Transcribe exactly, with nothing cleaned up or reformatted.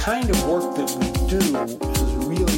kind of work that we do is really